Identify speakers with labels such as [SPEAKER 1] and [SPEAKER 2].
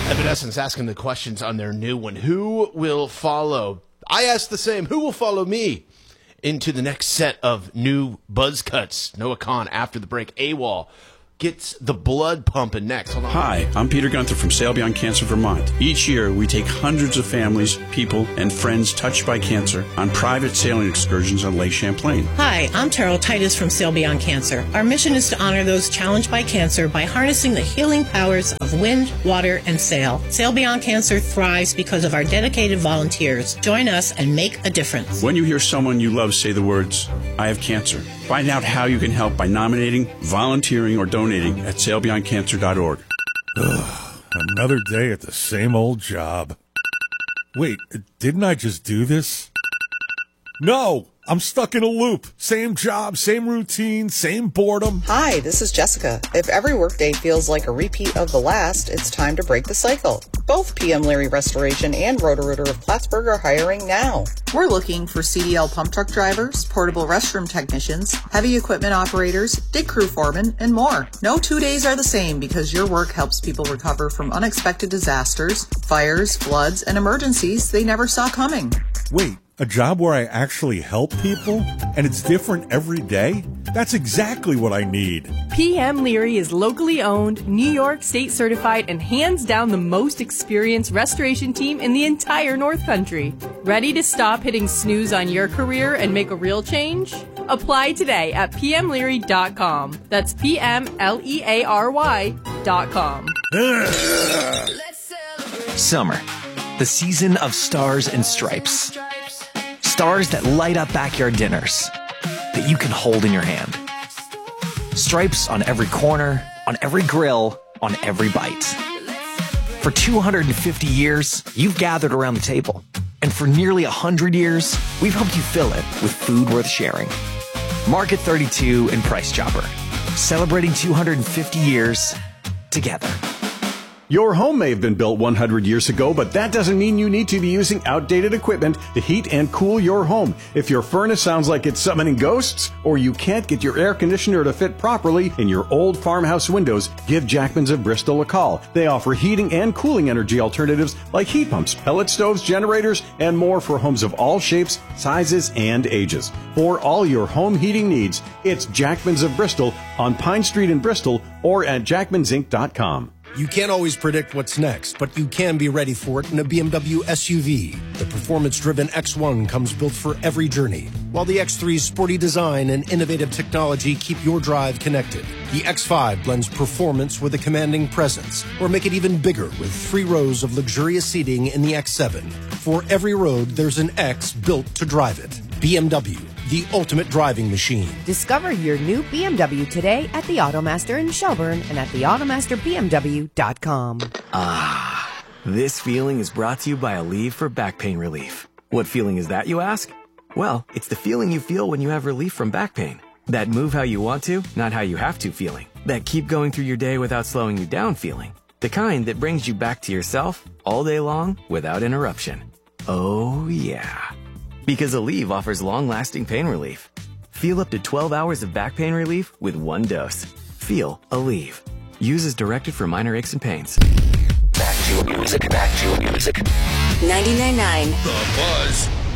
[SPEAKER 1] Evanescence asking the questions on their new one. Who will follow? I asked the same. Who will follow me into the next set of new buzz cuts? Noah Khan after the break. AWOL gets the blood pumping next. Hold on.
[SPEAKER 2] Hi, I'm Peter Gunther from Sail Beyond Cancer, Vermont. Each year, we take hundreds of families, people, and friends touched by cancer on private sailing excursions on Lake Champlain.
[SPEAKER 3] Hi, I'm Terrell Titus from Sail Beyond Cancer. Our mission is to honor those challenged by cancer by harnessing the healing powers of wind, water, and sail. Sail Beyond Cancer thrives because of our dedicated volunteers. Join us and make a difference.
[SPEAKER 2] When you hear someone you love say the words, "I have cancer," find out how you can help by nominating, volunteering, or donating at sailbeyondcancer.org.
[SPEAKER 4] Another day at the same old job. Wait, didn't I just do this? No! I'm stuck in a loop. Same job, same routine, same boredom.
[SPEAKER 5] Hi, this is Jessica. If every workday feels like a repeat of the last, it's time to break the cycle. Both PM Leary Restoration and Roto-Rooter of Plattsburgh are hiring now.
[SPEAKER 6] We're looking for CDL pump truck drivers, portable restroom technicians, heavy equipment operators, dig crew foremen, and more. No 2 days are the same because your work helps people recover from unexpected disasters, fires, floods, and emergencies they never saw coming.
[SPEAKER 4] Wait, a job where I actually help people? And it's different every day? That's exactly what I need.
[SPEAKER 7] PM Leary is locally owned, New York State certified, and hands down the most experienced restoration team in the entire North Country. Ready to stop hitting snooze on your career and make a real change? Apply today at pmleary.com. That's PMLEARY.com.
[SPEAKER 8] Summer, the season of stars and stripes. Stars that light up backyard dinners that you can hold in your hand. Stripes on every corner, on every grill, on every bite. For 250 years, you've gathered around the table. And for nearly 100 years, we've helped you fill it with food worth sharing. Market 32 and Price Chopper, celebrating 250 years together.
[SPEAKER 9] Your home may have been built 100 years ago, but that doesn't mean you need to be using outdated equipment to heat and cool your home. If your furnace sounds like it's summoning ghosts, or you can't get your air conditioner to fit properly in your old farmhouse windows, give Jackmans of Bristol a call. They offer heating and cooling energy alternatives like heat pumps, pellet stoves, generators, and more for homes of all shapes, sizes, and ages. For all your home heating needs, it's Jackmans of Bristol on Pine Street in Bristol or at jackmansinc.com.
[SPEAKER 10] You can't always predict what's next, but you can be ready for it in a BMW SUV. The performance-driven X1 comes built for every journey, while the X3's sporty design and innovative technology keep your drive connected. The X5 blends performance with a commanding presence, or make it even bigger with 3 rows of luxurious seating in the X7. For every road, there's an X built to drive it. BMW, the ultimate driving machine.
[SPEAKER 11] Discover your new BMW today at the Automaster in Shelburne and at theautomasterbmw.com.
[SPEAKER 8] Ah, this feeling is brought to you by Aleve for back pain relief. What feeling is that, you ask? Well, it's the feeling you feel when you have relief from back pain. That move how you want to, not how you have to feeling. That keep going through your day without slowing you down feeling. The kind that brings you back to yourself all day long without interruption. Oh, yeah. Because Aleve offers long-lasting pain relief. Feel up to 12 hours of back pain relief with 1 dose. Feel Aleve. Use as directed for minor aches and pains.
[SPEAKER 12] Back to music. 99.9
[SPEAKER 13] The Buzz.